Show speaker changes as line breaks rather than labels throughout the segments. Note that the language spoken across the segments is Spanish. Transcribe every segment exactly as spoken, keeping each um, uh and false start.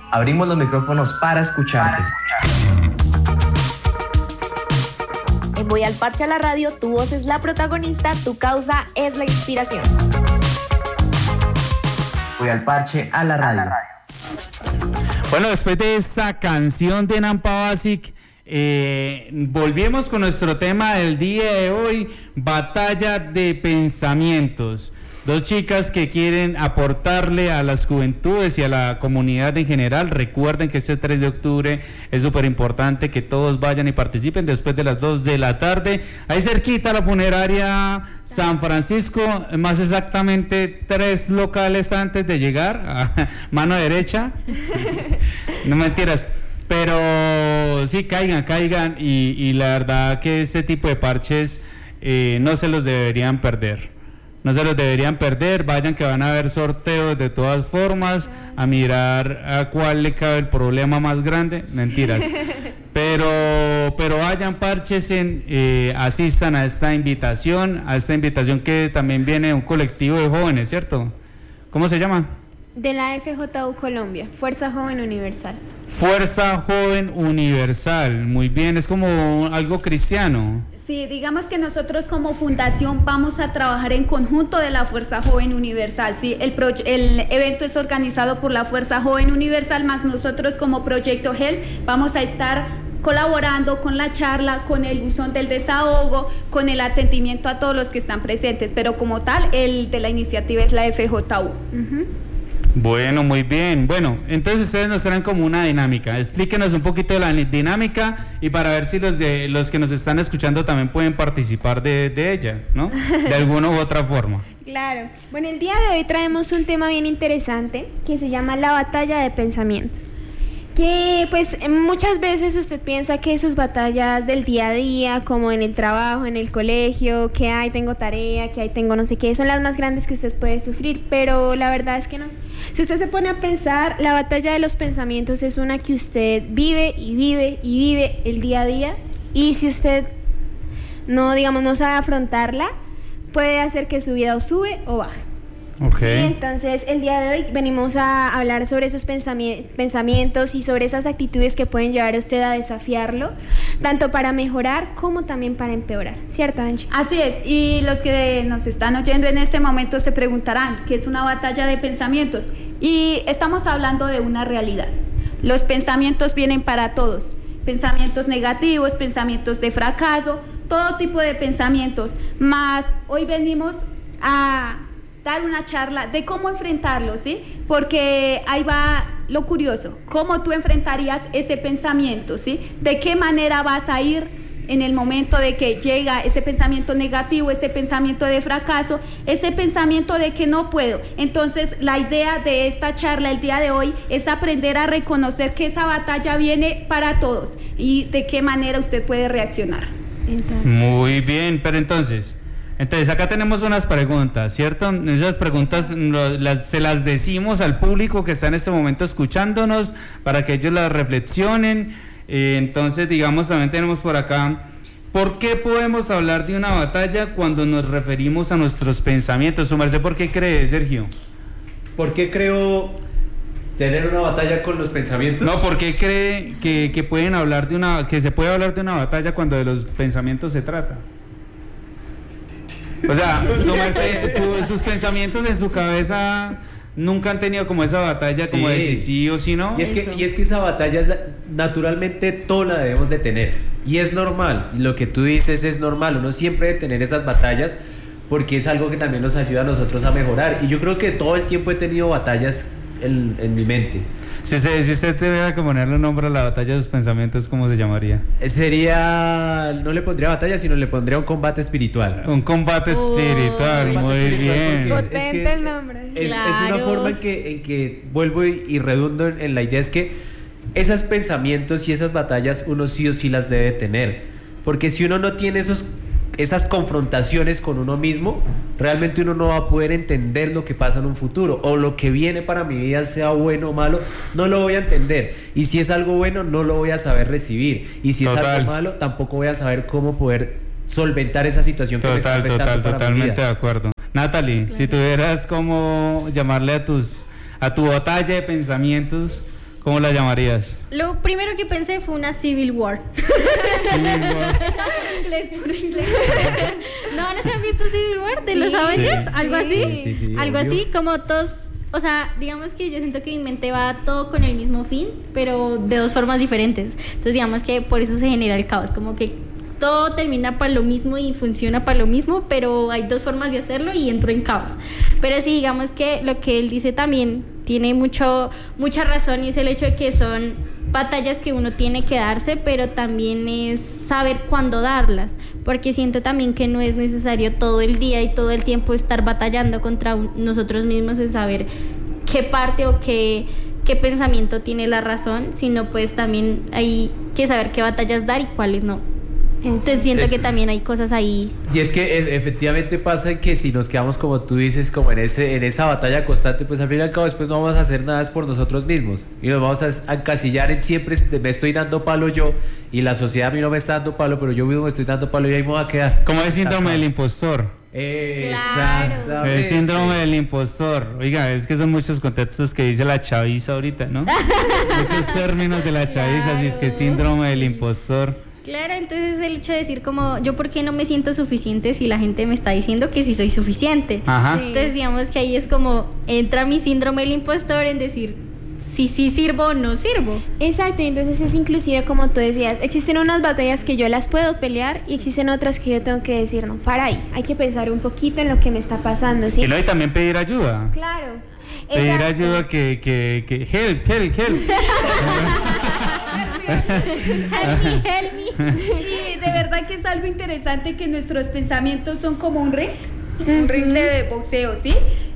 Abrimos los micrófonos para escucharte.
En Voy al Parche a la Radio, tu voz es la protagonista, tu causa es la inspiración.
Voy al Parche a la Radio.
Bueno, después de esta canción de Nampa Basic, eh, volvemos con nuestro tema del día de hoy, batalla de pensamientos. Dos chicas que quieren aportarle a las juventudes y a la comunidad en general. Recuerden que este tres de octubre es súper importante que todos vayan y participen después de las dos de la tarde. Ahí cerquita la funeraria San Francisco, más exactamente tres locales antes de llegar, a mano derecha. No mentiras. Pero sí, caigan, caigan y, y la verdad que ese tipo de parches eh, no se los deberían perder. No se los deberían perder, vayan que van a haber sorteos de todas formas, a mirar a cuál le cabe el problema más grande, mentiras. Pero, pero vayan, párchesen, eh, asistan a esta invitación, a esta invitación que también viene de un colectivo de jóvenes, ¿cierto? ¿Cómo se llama?
De la F J U Colombia, Fuerza Joven Universal.
Fuerza Joven Universal, muy bien, es como algo cristiano.
Sí, digamos que nosotros como fundación vamos a trabajar en conjunto de la Fuerza Joven Universal. Sí, el, pro, el evento es organizado por la Fuerza Joven Universal, más nosotros como Proyecto G E L vamos a estar colaborando con la charla, con el buzón del desahogo, con el atendimiento a todos los que están presentes, pero como tal, el de la iniciativa es la F J U. Uh-huh.
Bueno, muy bien. Bueno, entonces ustedes nos traen como una dinámica. Explíquenos un poquito de la dinámica y para ver si los de los que nos están escuchando también pueden participar de, de ella, ¿no? De alguna u otra forma.
Claro. Bueno, el día de hoy traemos un tema bien interesante que se llama la batalla de pensamientos. Que pues muchas veces usted piensa que sus batallas del día a día, como en el trabajo, en el colegio, que ay, tengo tarea, que ay, tengo no sé qué, son las más grandes que usted puede sufrir, pero la verdad es que no. Si usted se pone a pensar, la batalla de los pensamientos es una que usted vive y vive y vive el día a día, y si usted no, digamos, no sabe afrontarla, puede hacer que su vida o sube o baje.
Okay.
Sí, entonces el día de hoy venimos a hablar sobre esos pensami- pensamientos y sobre esas actitudes que pueden llevar a usted a desafiarlo, tanto para mejorar como también para empeorar, ¿cierto, Angie?
Así es, y los que nos están oyendo en este momento se preguntarán ¿qué es una batalla de pensamientos? Y estamos hablando de una realidad. Los pensamientos vienen para todos, pensamientos negativos, pensamientos de fracaso, todo tipo de pensamientos, más hoy venimos a dar una charla de cómo enfrentarlo, ¿sí? Porque ahí va lo curioso, cómo tú enfrentarías ese pensamiento, ¿sí? De qué manera vas a ir en el momento de que llega ese pensamiento negativo, ese pensamiento de fracaso, ese pensamiento de que no puedo. Entonces, la idea de esta charla el día de hoy es aprender a reconocer que esa batalla viene para todos y de qué manera usted puede reaccionar.
Exacto. Muy bien, pero entonces... Entonces acá tenemos unas preguntas, ¿cierto? Esas preguntas las, se las decimos al público que está en este momento escuchándonos para que ellos las reflexionen. Eh, entonces, digamos, también tenemos por acá, ¿por qué podemos hablar de una batalla cuando nos referimos a nuestros pensamientos? Su merced, ¿por qué cree, Sergio?
¿Por qué creo tener una batalla con los pensamientos?
No, ¿por qué cree que, que pueden hablar de una, que se puede hablar de una batalla cuando de los pensamientos se trata? O sea, su merced, su, sus pensamientos en su cabeza nunca han tenido como esa batalla, sí, como de si sí o si no.
Y es que, y es que esa batalla naturalmente todos la debemos de tener. Y es normal, y lo que tú dices es normal, uno siempre debe tener esas batallas porque es algo que también nos ayuda a nosotros a mejorar. Y yo creo que todo el tiempo he tenido batallas en, en mi mente.
Si usted, si usted tuviera que ponerle un nombre a la batalla de sus pensamientos, ¿cómo se llamaría?
Sería, no le pondría batalla, sino le pondría un combate espiritual.
Un combate oh, espiritual, muy bien.
Potente
es que
el nombre.
Es,
claro.
es una forma en que, en que vuelvo y, y redundo en, en la idea, es que esos pensamientos y esas batallas uno sí o sí las debe tener. Porque si uno no tiene esos esas confrontaciones con uno mismo, realmente uno no va a poder entender lo que pasa en un futuro, o lo que viene para mi vida, sea bueno o malo, no lo voy a entender, y si es algo bueno no lo voy a saber recibir, y si total. es algo malo tampoco voy a saber cómo poder solventar esa situación
total,
que me está afectando
total,
para
totalmente
mi vida.
De acuerdo. Natalie, claro. Si tuvieras como llamarle a tus a tu batalla de pensamientos, ¿Cómo la llamarías?
Lo primero que pensé fue una Civil War.
Civil War.
inglés, puro inglés.
¿No, ¿no se han visto Civil War de
Sí.
los Avengers?
Sí.
¿Algo así?
Sí, sí, sí,
Algo
obvio.
así, como todos... O sea, digamos que yo siento que mi mente va todo con el mismo fin, pero de dos formas diferentes. Entonces digamos que por eso se genera el caos, como que todo termina para lo mismo y funciona para lo mismo, pero hay dos formas de hacerlo y entro en caos. Pero sí, digamos que lo que él dice también tiene mucho, mucha razón, y es el hecho de que son batallas que uno tiene que darse, pero también es saber cuándo darlas, porque siento también que no es necesario todo el día y todo el tiempo estar batallando contra un- nosotros mismos, es saber qué parte o qué, qué pensamiento tiene la razón, sino pues también hay que saber qué batallas dar y cuáles no. Entonces siento que también hay cosas ahí.
Y es que e- efectivamente pasa que si nos quedamos, como tú dices, como en ese en esa batalla constante, pues al fin y al cabo después no vamos a hacer nada por nosotros mismos y nos vamos a, a encasillar en siempre est- me estoy dando palo yo y la sociedad a mí no me está dando palo, pero yo mismo me estoy dando palo y ahí me voy a quedar.
Como el síndrome del impostor.
Exactamente.
El síndrome del impostor. Oiga, es que son muchos contextos que dice la chaviza ahorita, ¿no? Muchos términos de la chaviza, así es que síndrome del impostor.
Claro, entonces el hecho de decir como, yo por qué no me siento suficiente si la gente me está diciendo que sí soy suficiente.
Ajá.
Sí.
Entonces digamos que ahí es como, entra mi síndrome del impostor en decir, si sí sirvo o no sirvo.
Exacto, entonces es inclusive como tú decías, existen unas batallas que yo las puedo pelear y existen otras que yo tengo que decir, no, para ahí, hay que pensar un poquito en lo que me está pasando, ¿sí?
Y no, y también pedir ayuda.
Claro.
Pedir
exacto.
ayuda que, que, que, help, help, help.
Help me, help me.
Y de verdad que es algo interesante que nuestros pensamientos son como un ring, un ring de boxeo, ¿sí?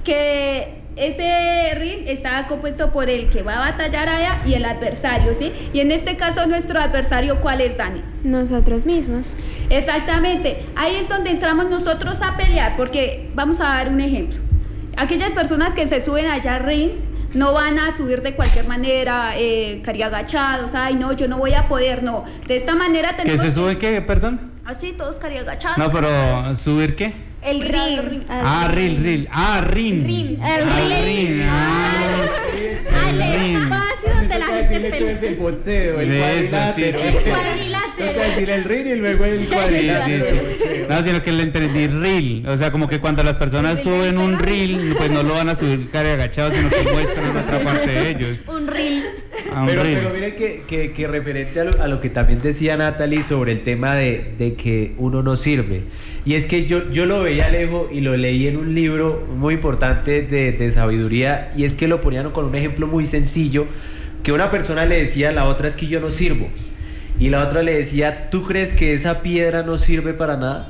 Que ese ring está compuesto por el que va a batallar allá y el adversario, ¿sí? Y en este caso nuestro adversario, ¿cuál es, Dani?
Nosotros mismos.
Exactamente, ahí es donde entramos nosotros a pelear, porque vamos a dar un ejemplo. Aquellas personas que se suben allá al ring no van a subir de cualquier manera, eh, cari agachados, ay no, yo no voy a poder, no. De esta manera
¿Que
tenemos
se sube qué, perdón?
así, todos cari agachados.
No, pero ¿subir qué?
El
Ring.
ring.
Ah, reel, reel. Ah, ring.
Ring.
Ah,
El
ring.
ring.
Ah,
Al
el ring.
espacio donde la gente pelea.
el boxeo,
el Eso, cuadrilátero. sí, sí.
El cuadrilátero.
decir el ring y luego el
Sí, sí, sí. No, sino que le entendí reel. O sea, como que cuando las personas suben un reel, pues no lo van a subir cara agachado, sino que muestran otra parte de ellos.
Un reel.
A un
Pero,
reel.
pero miren que, que, que referente a lo, a lo que también decía Natalie sobre el tema de, de que uno no sirve. Y es que yo, yo lo veía lejos y lo leí en un libro muy importante de, de sabiduría, y es que lo ponían con un ejemplo muy sencillo, que una persona le decía a la otra, es que yo no sirvo. Y la otra le decía, ¿tú crees que esa piedra no sirve para nada?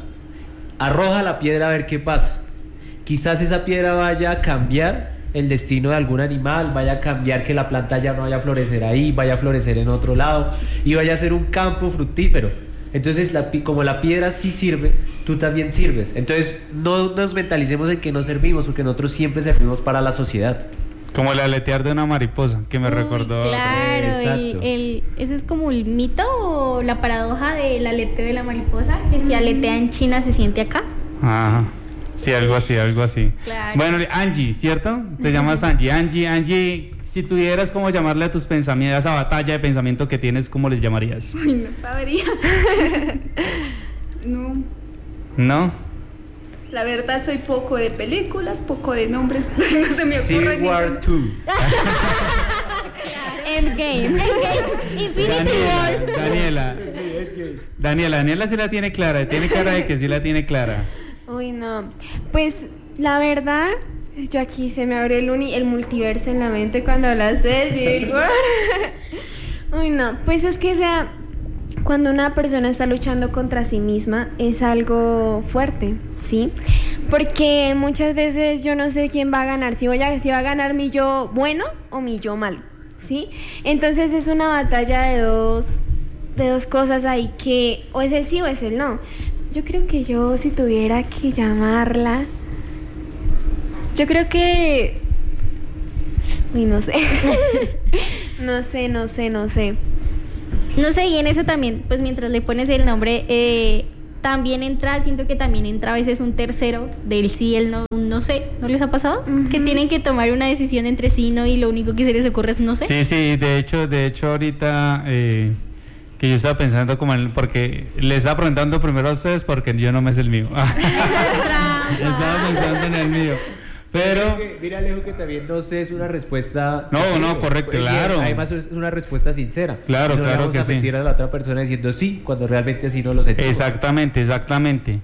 Arroja la piedra a ver qué pasa. Quizás esa piedra vaya a cambiar el destino de algún animal, vaya a cambiar que la planta ya no vaya a florecer ahí, vaya a florecer en otro lado y vaya a ser un campo fructífero. Entonces, la, como la piedra sí sirve, tú también sirves. Entonces, no nos mentalicemos en que no servimos, porque nosotros siempre servimos para la sociedad.
Como el aletear de una mariposa, que me
Uy,
recordó.
Claro, el,
Exacto.
el- ese es como el mito o la paradoja del aleteo de la mariposa, que si aletea en China se siente acá.
Ajá. Sí, algo así, algo así.
Claro.
Bueno, Angie, ¿cierto? Te llamas Angie. Angie, Angie, si tuvieras como llamarle a tus pensamientos, a esa batalla de pensamiento que tienes, ¿cómo les llamarías?
Uy, no sabría. No,
¿No?
la verdad soy poco de películas, poco de nombres, no se me ocurre
Civil War
ninguno.
dos.
Endgame.
Endgame, Infinity
Daniela,
War.
Daniela. Daniela, Daniela sí la tiene clara, tiene cara de que sí la tiene clara.
Uy, no. Pues la verdad, yo aquí se me abrió el, uni, el multiverso en la mente cuando hablaste de Civil War. Uy, no. Pues es que, o sea, cuando una persona está luchando contra sí misma es algo fuerte, ¿sí? Porque muchas veces yo no sé quién va a ganar, si, voy a, si va a ganar mi yo bueno o mi yo malo, ¿sí? Entonces es una batalla de dos, de dos cosas ahí que o es el sí o es el no. Yo creo que yo, si tuviera que llamarla, yo creo que... Uy, no sé. No sé, no sé, no sé.
No sé, y en eso también, pues mientras le pones el nombre, eh, también entra, siento que también entra a veces un tercero del sí, el no, un no sé, ¿no les ha pasado? Uh-huh. Que tienen que tomar una decisión entre sí y no y lo único que se les ocurre es no sé.
Sí, sí, de hecho, de hecho ahorita eh, que yo estaba pensando como en, porque les estaba preguntando primero a ustedes porque yo no me sé el mío. Estaba pensando en el mío. Pero
mira, Alejo, que también no sé, es una respuesta.
No,
sí,
no, correcto, claro.
Además es una respuesta sincera.
Claro,
no
claro
vamos
que
a
sí.
mentir a la otra persona diciendo sí cuando realmente sí no lo sentimos.
Exactamente, exactamente.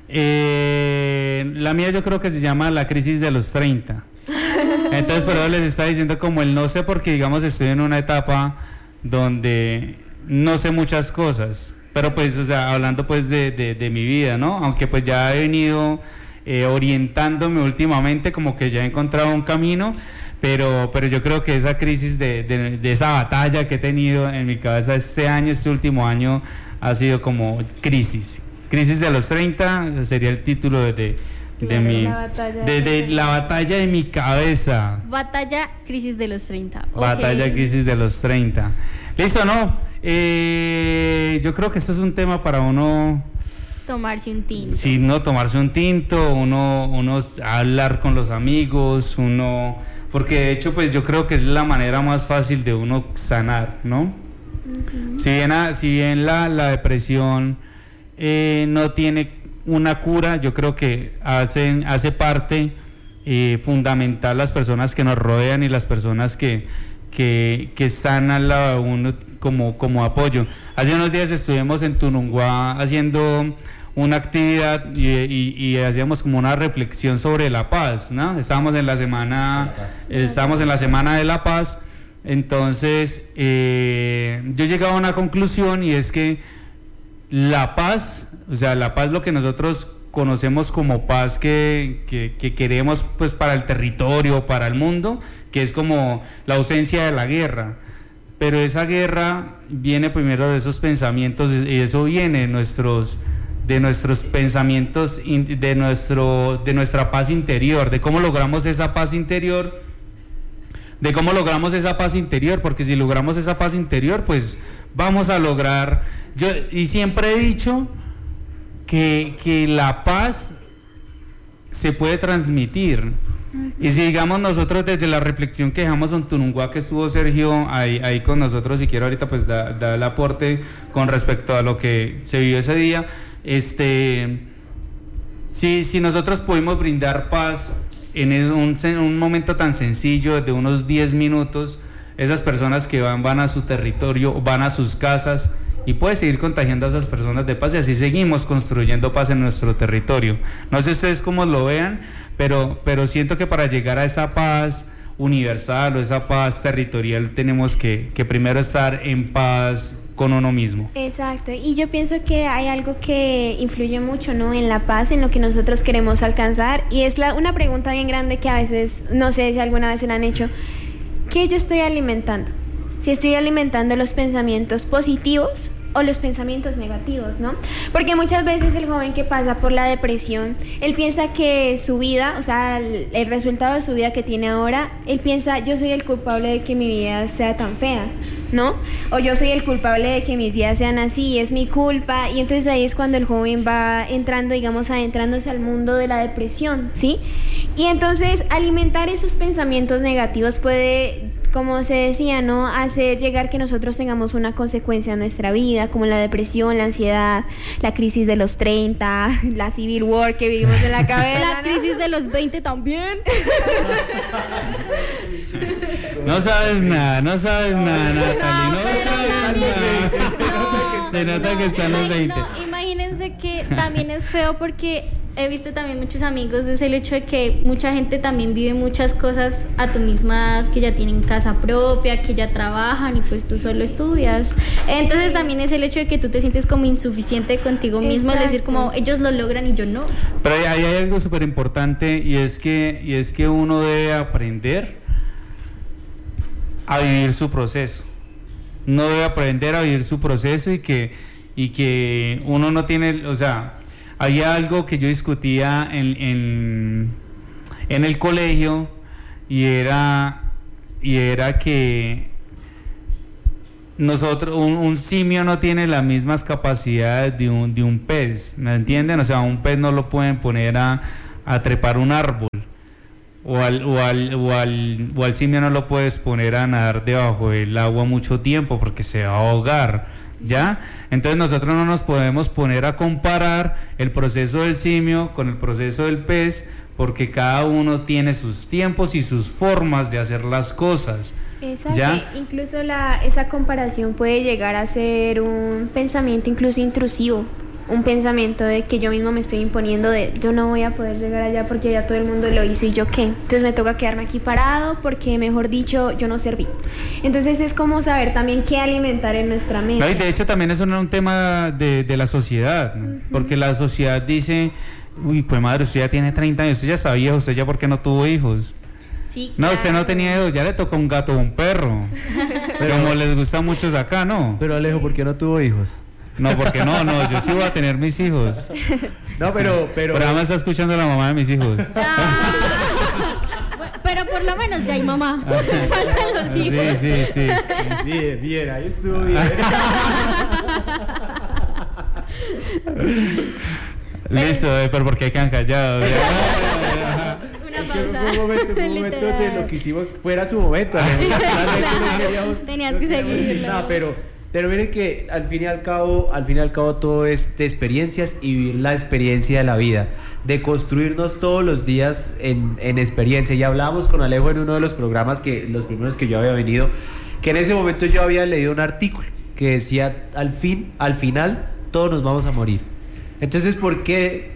Eh, la mía yo creo que se llama la crisis de los treinta. Entonces, pero les está diciendo como el no sé porque digamos estoy en una etapa donde no sé muchas cosas. Pero pues, o sea, hablando pues de, de, de mi vida, ¿no? Aunque pues ya he venido Eh, orientándome últimamente, como que ya he encontrado un camino, pero, pero yo creo que esa crisis de, de, de esa batalla que he tenido en mi cabeza este año, este último año, ha sido como crisis. Crisis de los treinta sería el título de, de, de
claro,
mi...
la batalla
de, de la batalla de mi cabeza.
Batalla, crisis de los treinta.
Batalla,
Okay.
crisis de los treinta. Listo, ¿no? Eh, yo creo que esto es un tema para uno...
Tomarse un tinto.
Sí, no, tomarse un tinto, uno, uno hablar con los amigos, uno, porque de hecho pues yo creo que es la manera más fácil de uno sanar, ¿no? Uh-huh. Si bien, si bien la, la depresión eh, no tiene una cura, yo creo que hacen, hace parte eh, fundamental las personas que nos rodean y las personas que, que, que están al lado de uno como, como apoyo. Hace unos días estuvimos en Tununguá haciendo una actividad y, y, y hacíamos como una reflexión sobre la paz, ¿no? Estábamos en la semana, estábamos en la semana de la paz, entonces eh, yo llegaba a una conclusión y es que la paz, o sea, la paz, lo que nosotros conocemos como paz que, que, que queremos pues para el territorio, para el mundo, que es como la ausencia de la guerra. Pero esa guerra viene primero de esos pensamientos y eso viene de nuestros, de nuestros pensamientos, de, nuestro, de nuestra paz interior, de cómo logramos esa paz interior, de cómo logramos esa paz interior, porque si logramos esa paz interior, pues vamos a lograr, yo y siempre he dicho que, que la paz se puede transmitir. Y si digamos nosotros desde la reflexión que dejamos en Tununguá, que estuvo Sergio ahí, ahí con nosotros, y quiero ahorita pues dar da el aporte con respecto a lo que se vivió ese día, este, si, si nosotros pudimos brindar paz en un, un momento tan sencillo de unos diez minutos, esas personas que van, van a su territorio, van a sus casas, y puede seguir contagiando a esas personas de paz y así seguimos construyendo paz en nuestro territorio. No sé ustedes cómo lo vean, pero, pero siento que para llegar a esa paz universal o esa paz territorial tenemos que, que primero estar en paz con uno mismo.
Exacto, y yo pienso que hay algo que influye mucho, ¿no? En la paz, en lo que nosotros queremos alcanzar, y es la, una pregunta bien grande que a veces, no sé si alguna vez se la han hecho, ¿qué yo estoy alimentando? Si estoy alimentando los pensamientos positivos o los pensamientos negativos, ¿no? Porque muchas veces el joven que pasa por la depresión, él piensa que su vida, o sea, el, el resultado de su vida que tiene ahora, él piensa, yo soy el culpable de que mi vida sea tan fea, ¿no? O yo soy el culpable de que mis días sean así, es mi culpa, y entonces ahí es cuando el joven va entrando, digamos, adentrándose al mundo de la depresión, ¿sí? Y entonces alimentar esos pensamientos negativos puede, como se decía, ¿no?, hacer llegar que nosotros tengamos una consecuencia en nuestra vida, como la depresión, la ansiedad, la crisis de los treinta, la civil war que vivimos en la cabeza,
la
¿no?
crisis de los veinte también.
No sabes nada, no sabes nada, Natalie, no,
pero
sabes
también-
nada.
No,
Se nota
no,
que está en los
imag-
veinte.
no, imagínense que también es feo porque he visto también muchos amigos desde el hecho de que mucha gente también vive muchas cosas a tu misma edad, que ya tienen casa propia, que ya trabajan y pues tú solo estudias. Entonces también es el hecho de que tú te sientes como insuficiente contigo mismo, es decir, como ellos lo logran y yo no.
Pero ahí hay algo súper importante y es que y es que uno debe aprender a vivir su proceso. No debe aprender a vivir su proceso y que y que uno no tiene, o sea, había algo que yo discutía en, en, en el colegio y era, y era que nosotros, un, un simio no tiene las mismas capacidades de un, de un pez, ¿me entienden? O sea, un pez no lo pueden poner a, a trepar un árbol, o al, o, al, o, al, o al simio no lo puedes poner a nadar debajo del agua mucho tiempo porque se va a ahogar, ¿ya? Entonces nosotros no nos podemos poner a comparar el proceso del simio con el proceso del pez, porque cada uno tiene sus tiempos y sus formas de hacer las cosas.
Exacto.
¿Ya?
Incluso la, esa comparación puede llegar a ser un pensamiento incluso intrusivo, un pensamiento de que yo mismo me estoy imponiendo de yo no voy a poder llegar allá porque ya todo el mundo lo hizo y yo qué, entonces me toca quedarme aquí parado porque mejor dicho yo no serví. Entonces es como saber también qué alimentar en nuestra mente.
No, y de hecho también eso no es un tema de, de la sociedad, ¿no? Uh-huh. Porque la sociedad dice, uy, pues madre, usted ya tiene treinta años, usted ya está viejo, usted ya por qué no tuvo hijos.
Sí,
no,
claro.
Usted no tenía hijos, ya le tocó un gato o un perro. Pero como les gusta a muchos acá, ¿no?
Pero Alejo, ¿por qué no tuvo hijos?
No, porque no, no, yo sí voy a tener mis hijos.
No, pero... Pero,
pero además está escuchando la mamá de mis hijos.
Ah, pero por lo menos ya hay mamá. Faltan los hijos.
Sí, sí, sí.
Bien, bien, ahí estuvo bien.
Listo, eh, pero porque quedan callados.
Una
es
pausa.
que fue un momento, fue un momento de lo que hicimos fuera su momento.
Claro, tenías que seguirlo.
No, pero... Pero miren que al fin y al cabo, al fin y al cabo todo es de experiencias y vivir la experiencia de la vida, de construirnos todos los días en, en experiencia. Y hablábamos con Alejo en uno de los programas, que los primeros que yo había venido, que en ese momento yo había leído un artículo que decía, al fin, al final, todos nos vamos a morir. Entonces, ¿por qué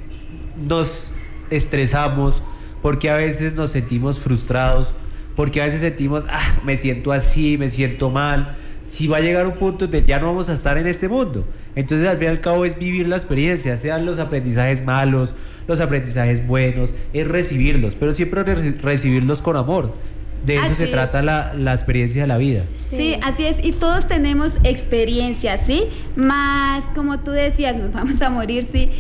nos estresamos? ¿Por qué a veces nos sentimos frustrados? ¿Por qué a veces sentimos, ah, me siento así, me siento mal? Si va a llegar un punto donde ya no vamos a estar en este mundo. Entonces al fin y al cabo es vivir la experiencia, sean los aprendizajes malos, los aprendizajes buenos, es recibirlos, pero siempre re- recibirlos con amor. De eso
así
se
es.
trata la, la experiencia de la vida.
Sí. sí, así es, y todos tenemos experiencias, ¿sí? Más, como tú decías, nos vamos a morir, ¿sí?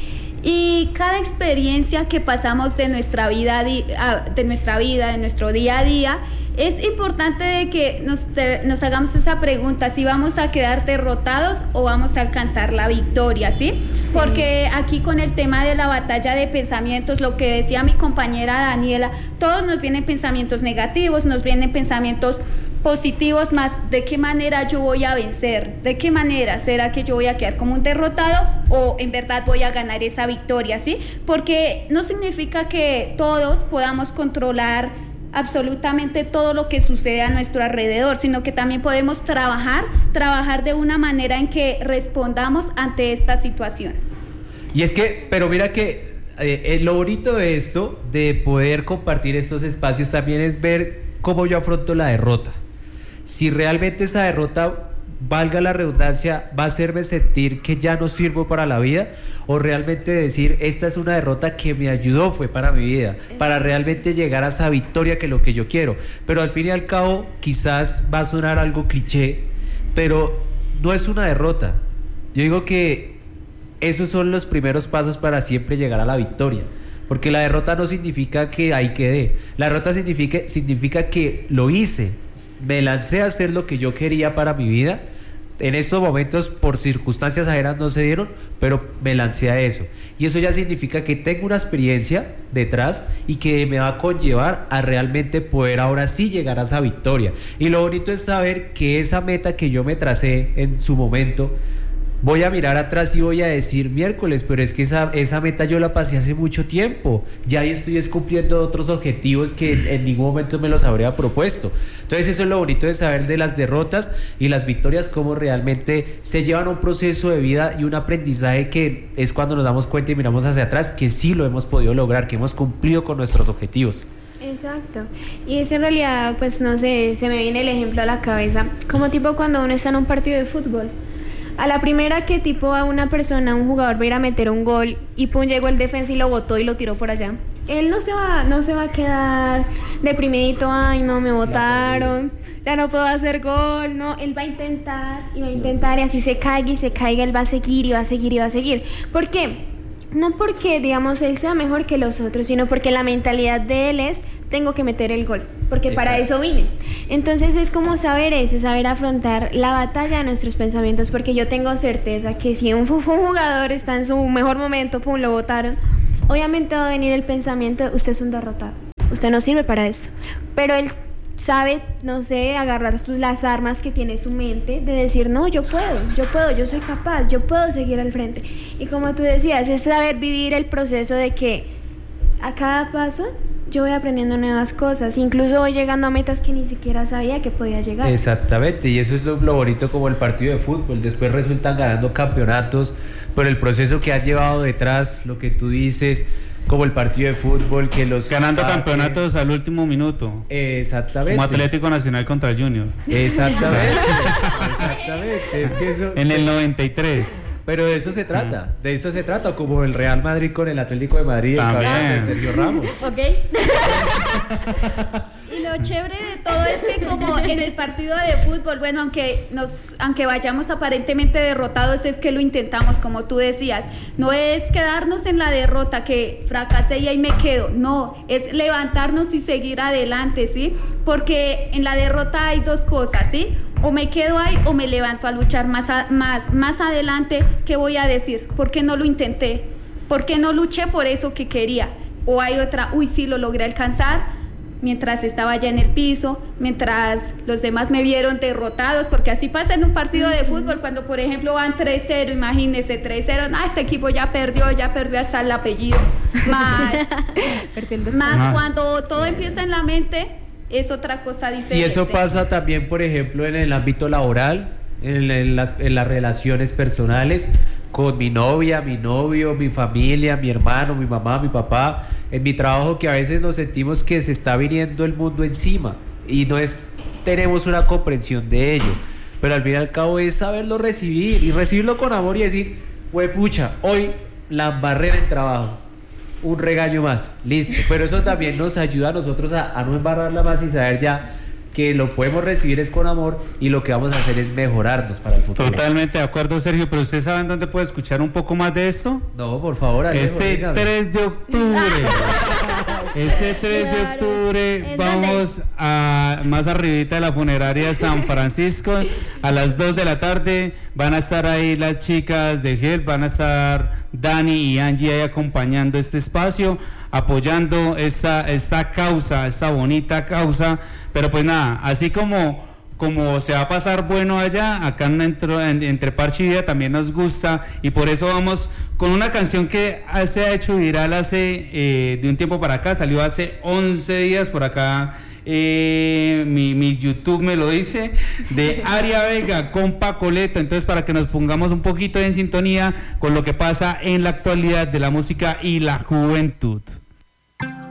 Y cada experiencia que pasamos de nuestra vida, de nuestra vida, de nuestro día a día, es importante de que nos, de, nos hagamos esa pregunta, si vamos a quedar derrotados o vamos a alcanzar la victoria, ¿sí? Sí. Porque aquí con el tema de la batalla de pensamientos, lo que decía mi compañera Daniela, todos nos vienen pensamientos negativos, nos vienen pensamientos positivos, más de qué manera yo voy a vencer, de qué manera, será que yo voy a quedar como un derrotado o en verdad voy a ganar esa victoria, ¿sí? Porque no significa que todos podamos controlar absolutamente todo lo que sucede a nuestro alrededor, sino que también podemos trabajar, trabajar de una manera en que respondamos ante esta situación.
Y es que, pero mira que eh, lo bonito de esto, de poder compartir estos espacios también es ver cómo yo afronto la derrota. Si realmente esa derrota, valga la redundancia, va a hacerme sentir que ya no sirvo para la vida, o realmente decir, esta es una derrota que me ayudó, fue para mi vida, para realmente llegar a esa victoria que es lo que yo quiero. Pero al fin y al cabo, quizás va a sonar algo cliché, pero no es una derrota. Yo digo que esos son los primeros pasos para siempre llegar a la victoria. Porque la derrota no significa que ahí quedé. La derrota significa, significa que lo hice. Me lancé a hacer lo que yo quería para mi vida. En estos momentos, por circunstancias ajenas no se dieron, pero me lancé a eso. Y eso ya significa que tengo una experiencia detrás y que me va a conllevar a realmente poder ahora sí llegar a esa victoria. Y lo bonito es saber que esa meta que yo me tracé en su momento, voy a mirar atrás y voy a decir, miércoles, pero es que esa, esa meta yo la pasé hace mucho tiempo, ya estoy cumpliendo otros objetivos que en, en ningún momento me los habría propuesto. Entonces eso es lo bonito de saber de las derrotas y las victorias, cómo realmente se llevan a un proceso de vida y un aprendizaje que es cuando nos damos cuenta y miramos hacia atrás que sí lo hemos podido lograr, que hemos cumplido con nuestros objetivos.
Exacto, y es en realidad, pues no sé, se me viene el ejemplo a la cabeza, como tipo cuando uno está en un partido de fútbol. A la primera que tipo a una persona, un jugador va a ir a meter un gol y pum, llegó el defensa y lo botó y lo tiró por allá. Él no se va, no se va a quedar deprimidito, ay no, me botaron, ya no puedo hacer gol, no, él va a intentar y va a intentar y así se caiga y se caiga, él va a seguir y va a seguir y va a seguir. ¿Por qué? No porque, digamos, él sea mejor que los otros, sino porque la mentalidad de él es tengo que meter el gol, porque
Exacto.
para eso vine. Entonces es como saber eso, saber afrontar la batalla de nuestros pensamientos, porque yo tengo certeza que si un, un jugador está en su mejor momento, pum, lo botaron, obviamente va a venir el pensamiento, usted es un derrotado, usted no sirve para eso, pero él sabe, no sé, agarrar sus, las armas que tiene su mente, de decir, no, yo puedo, yo puedo, yo soy capaz, yo puedo seguir al frente. Y como tú decías, es saber vivir el proceso de que a cada paso yo voy aprendiendo nuevas cosas, incluso voy llegando a metas que ni siquiera sabía que podía llegar.
Exactamente, y eso es lo, lo bonito como el partido de fútbol, después resultan ganando campeonatos, pero el proceso que has llevado detrás, lo que tú dices, como el partido de fútbol, que los
Ganando
saque.
campeonatos al último minuto.
Exactamente.
Como Atlético Nacional contra el Junior.
Exactamente. Exactamente. Es que eso.
En el noventa y tres.
Pero de eso se trata. De eso se trata. Como el Real Madrid con el Atlético de Madrid. El
También.
cabezazo de Sergio Ramos.
Ok. Y lo chévere de todo es que como en el partido de fútbol, bueno, aunque nos, aunque vayamos aparentemente derrotados, es que lo intentamos, como tú decías. No es quedarnos en la derrota, que fracasé y ahí me quedo. No, es levantarnos y seguir adelante, ¿sí? Porque en la derrota hay dos cosas, ¿sí? O me quedo ahí o me levanto a luchar más, a, más, más adelante. ¿Qué voy a decir? ¿Por qué no lo intenté? ¿Por qué no luché por eso que quería? O hay otra, uy, sí, lo logré alcanzar mientras estaba ya en el piso, mientras los demás me vieron derrotados, porque así pasa en un partido de fútbol, cuando por ejemplo van tres cero, imagínense, tres cero, ah, este equipo ya perdió, ya perdió hasta el apellido. Más, más cuando todo empieza en la mente, es otra cosa diferente.
Y eso pasa también, por ejemplo, en el ámbito laboral, en, en, las, en las relaciones personales, con mi novia, mi novio, mi familia, mi hermano, mi mamá, mi papá, en mi trabajo, que a veces nos sentimos que se está viniendo el mundo encima y no es, tenemos una comprensión de ello, pero al fin y al cabo es saberlo recibir y recibirlo con amor y decir, huepucha, hoy la embarré en el trabajo, un regaño más, listo, pero eso también nos ayuda a nosotros a, a no embarrarla más y saber ya que lo podemos recibir es con amor y lo que vamos a hacer es mejorarnos para el futuro.
Totalmente de acuerdo, Sergio, pero ¿ustedes saben dónde puede escuchar un poco más de esto?
No, por favor, Alejo,
Este
dígame.
tres de octubre. Este tres de
Claro.
octubre
¿En
vamos a más arribita de la funeraria San Francisco a las dos de la tarde. Van a estar ahí las chicas de G E L, van a estar Dani y Angie ahí acompañando este espacio, apoyando esta, esta causa, esta bonita causa. Pero pues nada, así como, como se va a pasar bueno allá, acá en, entre, en, entre Parche y Vida también nos gusta, y por eso vamos con una canción que se ha hecho viral hace eh, de un tiempo para acá, salió hace once días por acá. Eh, mi, mi YouTube me lo dice, de Aria Vega con Pacoleto. Entonces, para que nos pongamos un poquito en sintonía con lo que pasa en la actualidad de la música y la juventud.